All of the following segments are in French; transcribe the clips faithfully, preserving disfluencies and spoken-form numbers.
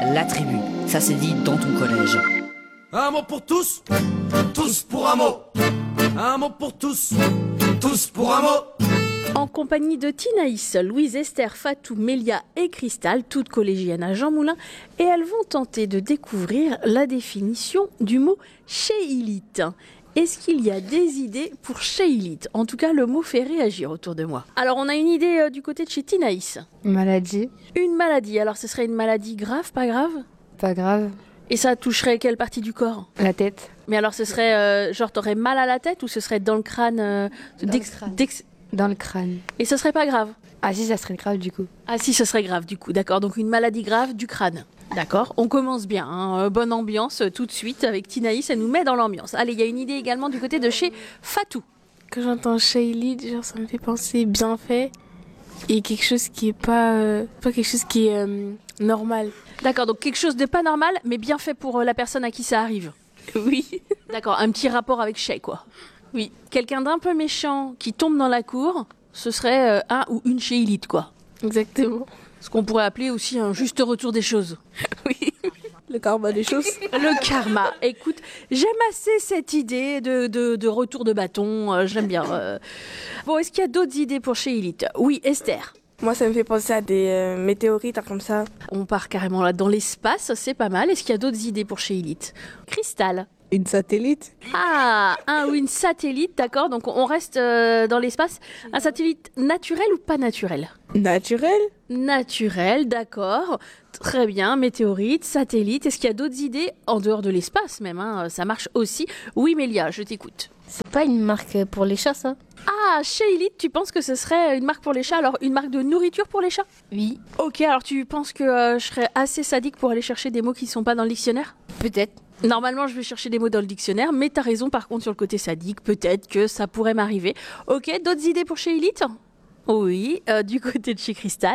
la tribu. Ça s'est dit dans ton collège. Un mot pour tous, tous pour un mot. Un mot pour tous, tous pour un mot. En compagnie de Tinaïs, Louise, Esther, Fatou, Mélia et Cristal, toutes collégiennes à Jean Moulin, et elles vont tenter de découvrir la définition du mot chéilite. Est-ce qu'il y a des idées pour chéilite ? En tout cas, le mot fait réagir autour de moi. Alors, on a une idée euh, du côté de chez Tinaïs. Maladie. Une maladie. Alors, ce serait une maladie grave, pas grave ? Pas grave. Et ça toucherait quelle partie du corps ? La tête. Mais alors, ce serait euh, genre, t'aurais mal à la tête ou ce serait dans le crâne, euh, Dans d'ex- le crâne. d'ex- Dans le crâne. Et ce serait pas grave ? Ah si, ça serait grave du coup. Ah si, ce serait grave du coup, d'accord. Donc une maladie grave du crâne. D'accord, on commence bien, hein. euh, bonne ambiance euh, tout de suite avec Tinaïs, elle nous met dans l'ambiance. Allez, il y a une idée également du côté de chez Fatou. Quand j'entends chéilite, genre ça me fait penser bienfait et quelque chose qui est pas, euh, pas quelque chose qui est euh, normal. D'accord, donc quelque chose de pas normal, mais bien fait pour euh, la personne à qui ça arrive. Oui. D'accord, un petit rapport avec Shay, quoi. Oui. Quelqu'un d'un peu méchant qui tombe dans la cour, ce serait euh, un ou une chéilite, quoi. Exactement. Ce qu'on pourrait appeler aussi un juste retour des choses. Oui. Le karma des choses. Le karma. Écoute, j'aime assez cette idée de, de, de retour de bâton. Euh, j'aime bien. euh. Bon, est-ce qu'il y a d'autres idées pour chéilite ? Oui, Esther. Moi, ça me fait penser à des euh, météorites, hein, comme ça. On part carrément là dans l'espace, c'est pas mal. Est-ce qu'il y a d'autres idées pour chéilite ? Cristal. Une satellite. Ah, un ou une satellite, d'accord. Donc on reste euh, dans l'espace. Un satellite naturel ou pas naturel ? Naturel. Naturel, d'accord. Très bien. Météorite, satellite. Est-ce qu'il y a d'autres idées en dehors de l'espace même, hein, ça marche aussi. Oui, Mélia, je t'écoute. C'est pas une marque pour les chats, ça ? Ah, chéilite, tu penses que ce serait une marque pour les chats ? Alors, une marque de nourriture pour les chats ? Oui. Ok, alors tu penses que euh, je serais assez sadique pour aller chercher des mots qui ne sont pas dans le dictionnaire ? Peut-être. Normalement, je vais chercher des mots dans le dictionnaire, mais t'as raison par contre sur le côté sadique, peut-être que ça pourrait m'arriver. Ok, d'autres idées pour chéilite ? Oui, euh, du côté de chez Cristal.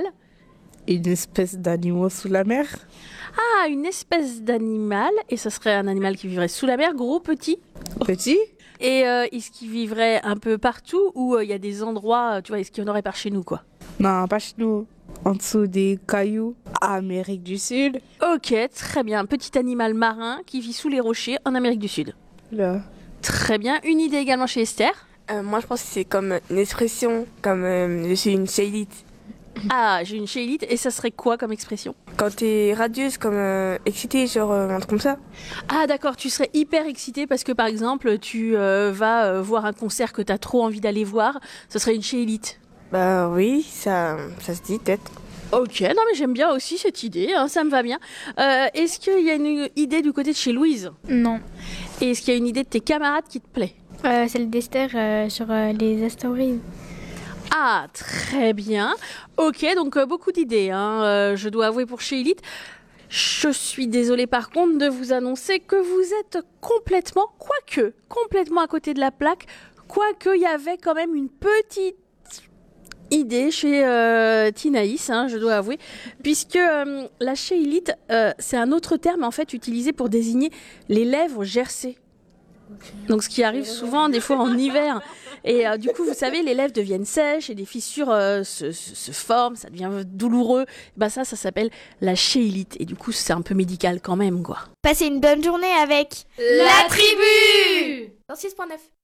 Une espèce d'animal sous la mer. Ah, une espèce d'animal, et ce serait un animal qui vivrait sous la mer, gros, petit. Petit. Et euh, est-ce qu'il vivrait un peu partout ou il euh, y a des endroits, tu vois, est-ce qu'il y en aurait par chez nous, quoi ? Non, pas chez nous. En dessous des cailloux, Amérique du Sud. Ok, très bien. Petit animal marin qui vit sous les rochers en Amérique du Sud. Là. Très bien. Une idée également chez Esther. Euh, moi, je pense que c'est comme une expression, comme euh, je suis une chéilite. Ah, j'ai une chéilite. Et ça serait quoi comme expression ? Quand t'es radieuse, comme euh, excitée, genre euh, un truc comme ça. Ah d'accord, tu serais hyper excitée parce que par exemple, tu euh, vas euh, voir un concert que t'as trop envie d'aller voir. Ce serait une chéilite. Bah oui, ça, ça se dit peut-être. Ok, non mais j'aime bien aussi cette idée, hein, ça me va bien. Euh, est-ce qu'il y a une idée du côté de chez Louise ? Non. Et est-ce qu'il y a une idée de tes camarades qui te plaît ? Euh, celle d'Esther euh, sur euh, les astéroïdes. Ah, très bien. Ok, donc euh, beaucoup d'idées, hein, euh, je dois avouer pour chéilite. Je suis désolée par contre de vous annoncer que vous êtes complètement, quoique, complètement à côté de la plaque, quoique il y avait quand même une petite idée chez euh, Tinaïs, hein, je dois avouer, puisque euh, la chéilite, euh, c'est un autre terme en fait utilisé pour désigner les lèvres gercées. Donc ce qui arrive souvent des fois en hiver. Et euh, du coup, vous savez, les lèvres deviennent sèches et des fissures euh, se, se, se forment, ça devient douloureux. Bah ça, ça s'appelle la chéilite. Et du coup, c'est un peu médical quand même, quoi. Passez une bonne journée avec La Tribu dans six point neuf.